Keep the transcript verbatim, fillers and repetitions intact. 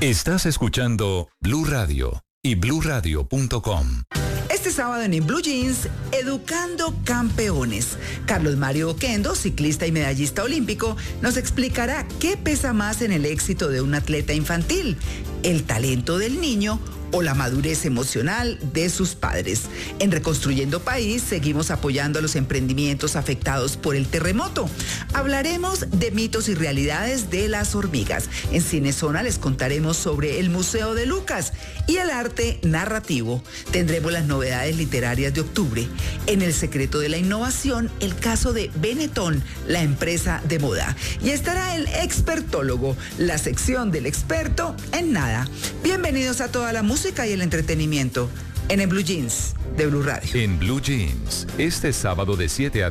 Estás escuchando Blue Radio y blue radio punto com. Este sábado en In Blue Jeans, Educando Campeones. Carlos Mario Oquendo, ciclista y medallista olímpico, nos explicará qué pesa más en el éxito de un atleta infantil, el talento del niño o la madurez emocional de sus padres. En Reconstruyendo País seguimos apoyando a los emprendimientos afectados por el terremoto. Hablaremos de mitos y realidades de las hormigas. En Cinezona les contaremos sobre el Museo de Lucas y el arte narrativo. Tendremos las novedades literarias de octubre. En El Secreto de la Innovación, el caso de Benetton, la empresa de moda. Y estará el expertólogo, la sección del experto en nada. Bienvenidos a toda la música y el entretenimiento en el Blue Jeans de Blue Radio. En Blue Jeans, este sábado de siete a